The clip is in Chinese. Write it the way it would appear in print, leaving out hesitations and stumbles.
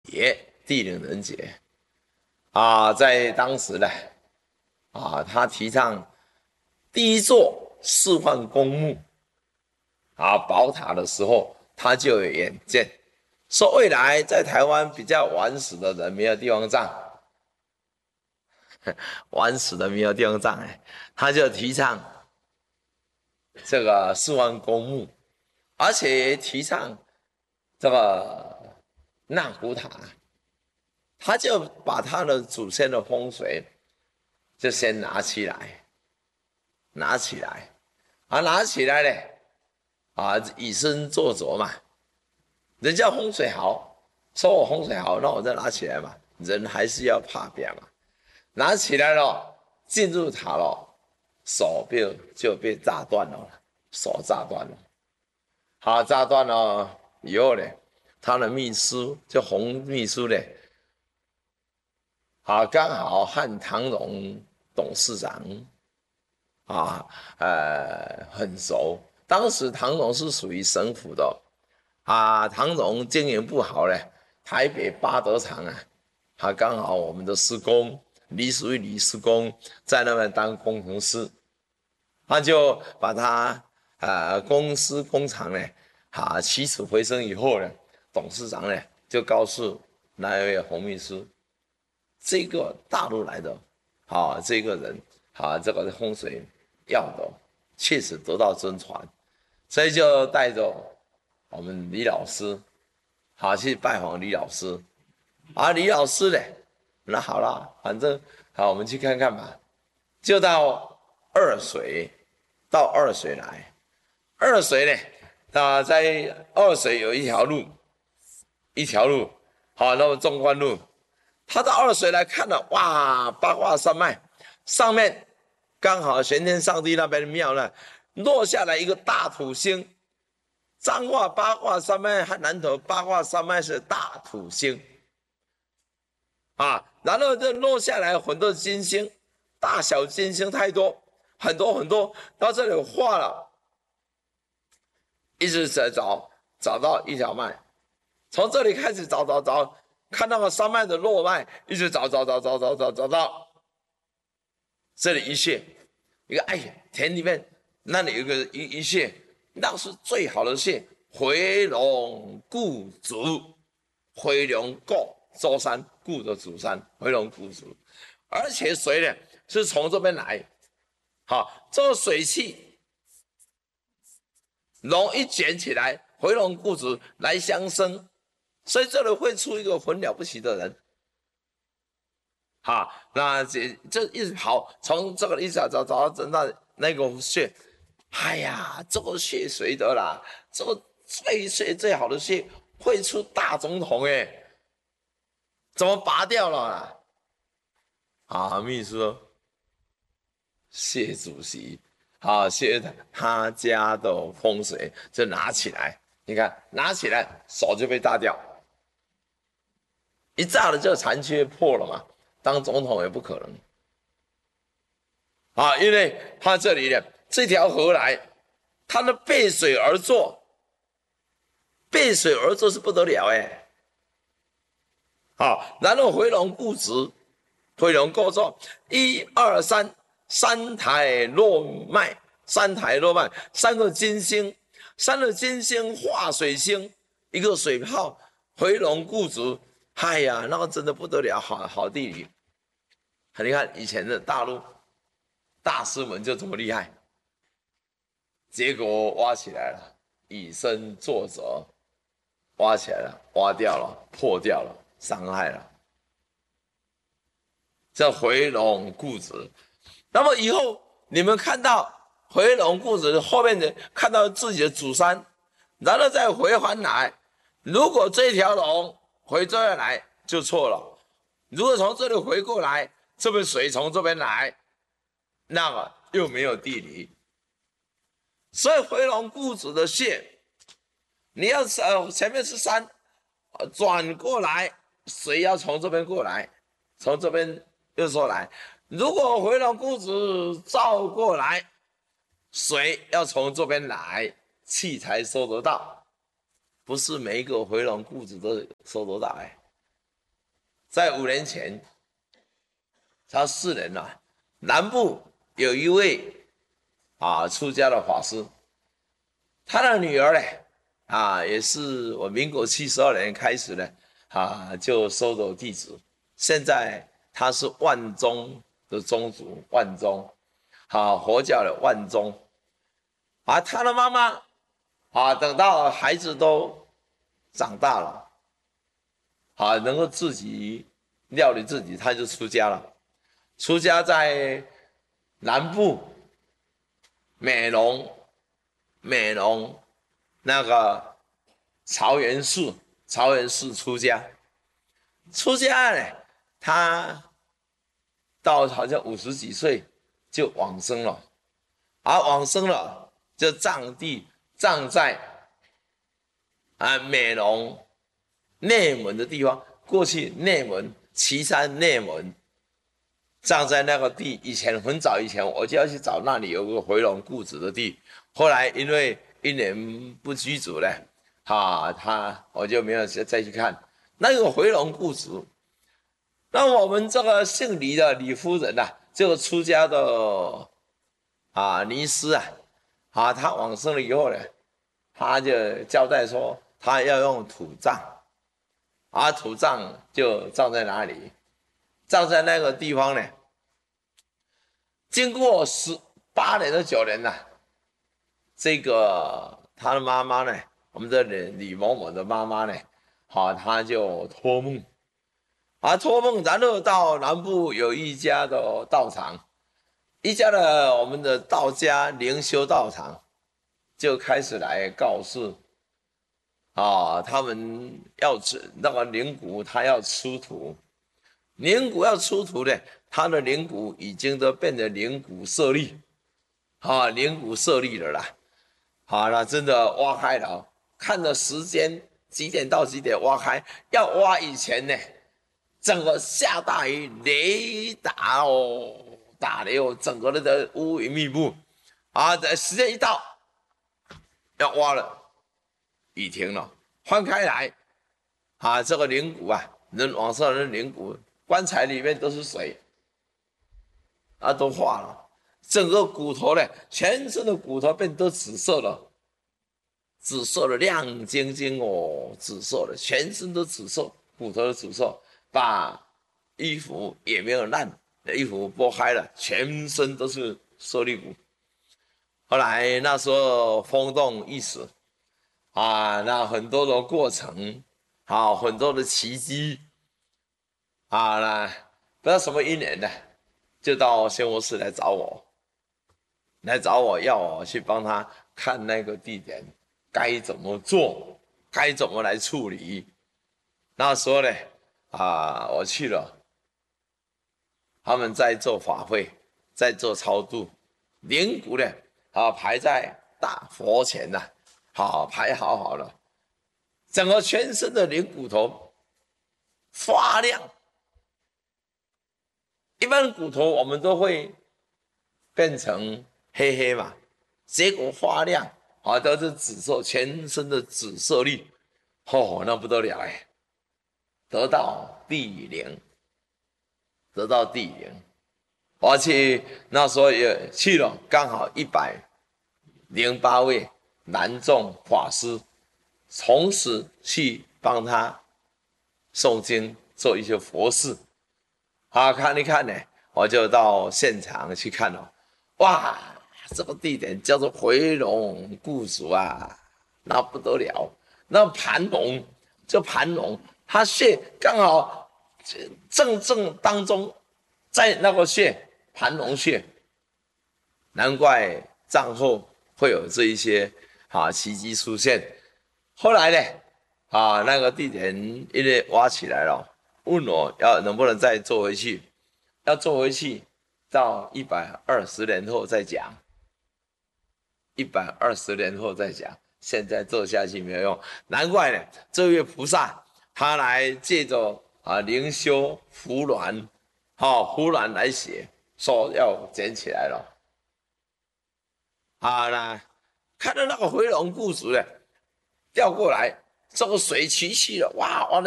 也地灵人杰啊，在当时呢啊，他提倡第一座示范公墓啊宝塔的时候，他就有远见，说未来在台湾比较晚死的人没有地方葬，晚死的没有地方葬，他就提倡这个示范公墓，而且也提倡这个纳古塔，他就把他的祖先的风水就先拿起来，拿起来，拿起来呢，以身作则嘛。人家风水好，说我风水好，那我再拿起来嘛。人还是要怕变嘛。拿起来了，进入塔了，手就被炸断了，手炸断了。好，炸断了以后呢，他的秘书就洪秘书呢，刚好和唐荣董事长啊，很熟。当时唐荣是属于省府的唐荣经营不好呢，台北八德厂刚好我们的施工李淑玉李施工在那边当工程师，他就把他公司工厂呢起死回生以后呢，董事长呢就告诉那一位洪秘书，这个大陆来的这个人这个风水要的确实得到真传，所以就带着我们李老师去拜访李老师李老师呢，那好了，反正我们去看看吧，就到二水，来，二水呢在二水有一条路，那么纵贯路，他到二水来看了，哇，八卦山脉上面刚好玄天上帝那边的庙呢，落下来一个大土星。彰化八卦山脉和南投八卦山脉是大土星然后就落下来很多金星，大小金星太多，很多很多，到这里画了，一直找到一条脉，从这里开始找，看到了山脉的落脉，一直找到这里一穴，一个田里面那里有个一穴，那是最好的穴，回龙固主，回龙固舟山，固的主山，回龙固主，而且水呢是从这边来，这个水气龙一卷起来，回龙固主来相生，所以这里会出一个很了不起的人。那这一直跑，从这个一直找到那个穴，这个穴谁的啦？这个最好的穴会出大总统怎么拔掉了啦？秘书说谢主席谢他家的风水就拿起来，你看拿起来手就被炸掉，一炸了就残缺破了嘛。当总统也不可能因为他这里的这条河来，它的背水而坐，是不得了然后回龙固直，回龙固坐，1、2、3，三台落脉，三个金星，化水星，一个水泡，回龙固直，那个真的不得了，好地理。你看以前的大陆大师们就这么厉害，结果挖起来了，以身作则，挖起来了，挖掉了，破掉了，伤害了，这回龙固直。那么以后你们看到回龙固直后面的，看到自己的祖山，然后再回还来，如果这条龙回这边来就错了，如果从这里回过来，这边水从这边来，那么又没有地理，所以回龙固直的穴，你要前面是山，转过来，水要从这边过来，从这边又说来。如果回龙固直照过来，水要从这边来，气才收得到，不是每一个回龙固直都收得到在5年前，他4年了，南部有一位出家的法师，他的女儿呢也是我民国72年开始呢就收走弟子，现在他是万宗的宗主，万宗佛教的万宗他的妈妈等到孩子都长大了能够自己料理自己，他就出家了。出家在南部美浓那个曹元寺出家。出家呢，他到好像50几岁就往生了，往生了就葬在美浓内门的地方。过去内门岐山内门葬在那个地，以前很早以前我就要去找那里有个回龙固执的地，后来因为1年不居住了我就没有再去看那个回龙固执。那我们这个姓李的李夫人这个出家的尼师他往生了以后呢，他就交代说他要用土葬土葬就葬在哪里？葬在那个地方呢。经过18年的9年这个他的妈妈呢，我们的李某某的妈妈呢，他就托梦托梦，然后到南部有一家的道场，一家的我们的道家灵修道场，就开始来告示他们要那个灵骨，他要出土，灵骨要出土的，他的灵骨已经都变成灵骨舍利灵骨舍利了啦。那真的挖开了，看着时间几点到几点挖开，要挖以前呢，整个下大雨，雷打打雷整个的乌云密布时间一到要挖了，雨停了，翻开来这个灵骨人往上的灵骨，棺材里面都是水都化了，整个骨头呢，全身的骨头变都紫色了，紫色的亮晶晶紫色的，全身都紫色，骨头的紫色，把衣服也没有烂，衣服剥开了，全身都是舍利骨。后来那时候风动一时那很多的过程很多的奇迹那不知道什么因缘呢，就到仙佛寺来找我，要我去帮他看那个地点该怎么做，该怎么来处理。那时候呢我去了，他们在做法会，在做超度，灵骨呢排在大佛前排好了，整个全身的灵骨头发亮。一般骨头我们都会变成黑黑嘛，结果发亮都是紫色，全身的紫色力那不得了得到地灵，而且那时候也去了，刚好108位男众法师同时去帮他诵经，做一些佛事看一看呢，我就到现场去看了。哇，这个地点叫做回龙固主那不得了，那盘龙他穴刚好正当中，在那个穴盘龙穴，难怪战后会有这一些奇迹出现。后来呢那个地点因为挖起来了，问我能不能再做回去，要做回去到120年后再讲，120年后再讲，现在做下去没有用。难怪呢，这位菩萨他来借着灵修扶鸾扶鸾来写，说要捡起来了那看到那个回龙固主的调过来，这个水渠去了，哇